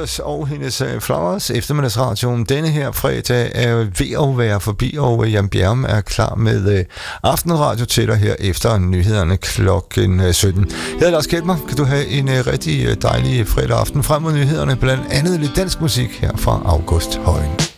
Spears og hendes Flowers. Eftermiddagsradioen denne her fredag er ved at være forbi, og Jan Bjerrum er klar med aftenradio til dig her efter nyhederne klokken 17. Jeg hedder Lars Kjeldmer. Kan du have en rigtig dejlig fredag aften frem mod nyhederne, blandt andet lidt dansk musik her fra August Højen.